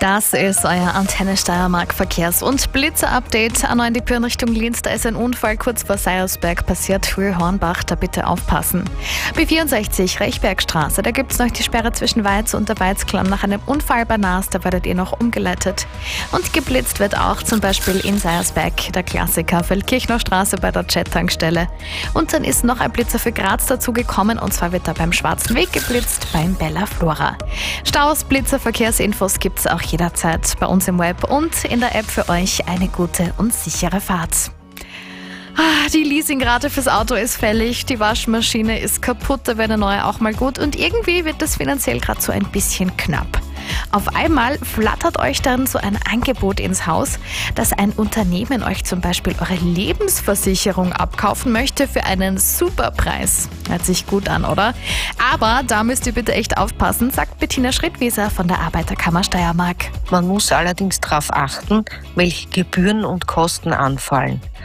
Das ist euer Antenne Steiermark Verkehrs- und Blitzer-Update. In die Pirn Richtung Linz, da ist ein Unfall kurz vor Seiersberg passiert, Höhe Hornbach, da bitte aufpassen. B64 Rechbergstraße, da gibt es noch die Sperre zwischen Weiz und der Weizklamm nach einem Unfall bei Naas, da werdet ihr noch umgeleitet. Und geblitzt wird auch zum Beispiel in Seiersberg, der Klassiker, Feldkirchner Straße bei der Jet-Tankstelle. Und dann ist noch ein Blitzer für Graz dazu gekommen, und zwar wird da beim Schwarzen Weg geblitzt, beim Bella Flora. Staus, Blitzer, Verkehrsinfos gibt's auch jederzeit bei uns im Web und in der App für euch. Eine gute und sichere Fahrt. Die Leasingrate fürs Auto ist fällig, die Waschmaschine ist kaputt, da wäre eine neue auch mal gut und irgendwie wird das finanziell gerade so ein bisschen knapp. Auf einmal flattert euch dann so ein Angebot ins Haus, dass ein Unternehmen euch zum Beispiel eure Lebensversicherung abkaufen möchte für einen Superpreis. Hört sich gut an, oder? Aber da müsst ihr bitte echt aufpassen, sagt Bettina Schrittwieser von der Arbeiterkammer Steiermark. Man muss allerdings darauf achten, welche Gebühren und Kosten anfallen.